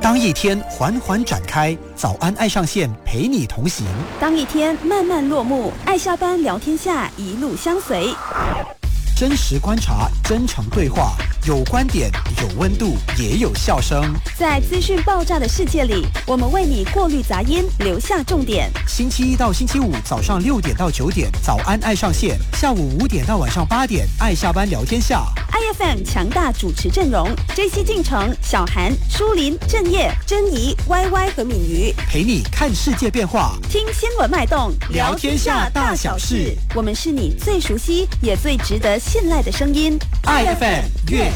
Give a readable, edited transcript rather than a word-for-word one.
当一天缓缓展开，早安爱上线陪你同行； 当一天慢慢落幕，爱下班聊天下一路相随。 真实观察，真诚对话，有观点，有温度，也有笑声。 在资讯爆炸的世界里，我们为你过滤杂音，留下重点。 星期一到星期五早上6点到9点，早安爱上线；下午5点到晚上8点，爱下班聊天下。 IFM 强大主持阵容 ：JC 进城、小韩、舒林、郑业、珍妮、YY 和敏瑜， 陪你看世界变化， 听新闻脉动， 聊天下大小事。 我们是你最熟悉也最值得信赖的声音。 IFM 越